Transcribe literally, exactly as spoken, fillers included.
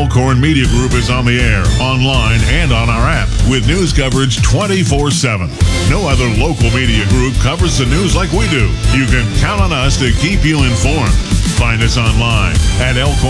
Elkhorn Media Group is on the air, online, and on our app with news coverage twenty-four seven. No other local media group covers the news like we do. You can count on us to keep you informed. Find us online at Elkhorn.